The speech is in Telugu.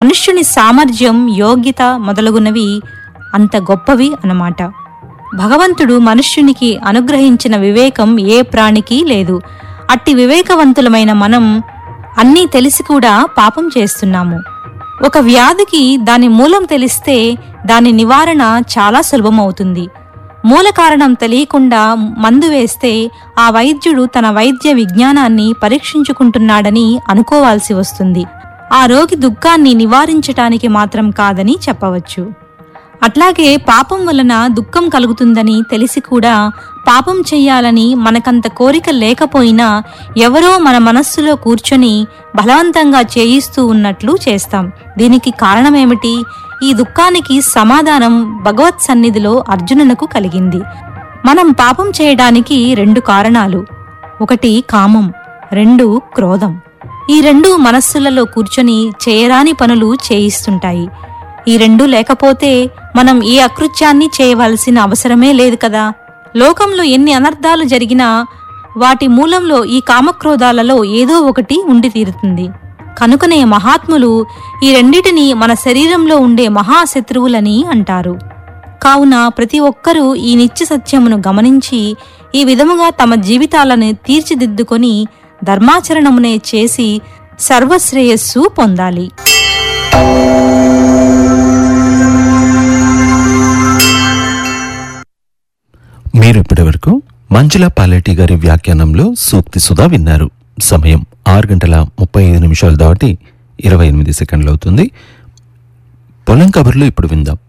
మనుష్యుని సామర్థ్యం, యోగ్యత మొదలగునవి అంత గొప్పవి అన్నమాట. భగవంతుడు మనుష్యునికి అనుగ్రహించిన వివేకం ఏ ప్రాణికి లేదు. అట్టి వివేకవంతులమైన మనం అన్నీ తెలిసి కూడా పాపం చేస్తున్నాము. ఒక వ్యాధికి దాని మూలం తెలిస్తే దాని నివారణ చాలా సులభమవుతుంది. మూల కారణం తెలియకుండా మందు వేస్తే ఆ వైద్యుడు తన వైద్య విజ్ఞానాన్ని పరీక్షించుకుంటున్నాడని అనుకోవాల్సి వస్తుంది. ఆ రోగి దుఃఖాన్ని నివారించటానికి మాత్రం కాదని చెప్పవచ్చు. అట్లాగే పాపం వలన దుఃఖం కలుగుతుందని తెలిసి కూడా పాపం చెయ్యాలని మనకంత కోరిక లేకపోయినా ఎవరో మన మనస్సులో కూర్చొని బలవంతంగా చేయిస్తూ ఉన్నట్లు చేస్తాం. దీనికి కారణమేమిటి? ఈ దుఃఖానికి సమాధానం భగవత్ సన్నిధిలో అర్జునునకు కలిగింది. మనం పాపం చేయడానికి 2 కారణాలు. 1 కామం, 2 క్రోధం. ఈ 2 మనస్సులలో కూర్చొని చేయరాని పనులు చేయిస్తుంటాయి. ఈ 2 లేకపోతే మనం ఏ అకృత్యాన్ని చేయవలసిన అవసరమే లేదు కదా. లోకంలో ఎన్ని అనర్థాలు జరిగినా వాటి మూలంలో ఈ కామక్రోధాలలో ఏదో ఒకటి ఉండి తీరుతుంది. కనుకనే మహాత్ములు ఈ 2టిని మన శరీరంలో ఉండే మహాశత్రువులని అంటారు. కావున ప్రతి ఒక్కరూ ఈ నిత్య సత్యమును గమనించి ఈ విధముగా తమ జీవితాలను తీర్చిదిద్దుకొని ధర్మాచరణమునే చేసి సర్వశ్రేయస్సు పొందాలి. మీరు ఇప్పటి వరకు మంజుల పాలేటి గారి వ్యాఖ్యానంలో సూక్తి సుధా విన్నారు. సమయం 6:35 దాటి 28 సెకండ్లు అవుతుంది. పొలం కబుర్లు ఇప్పుడు విందాం.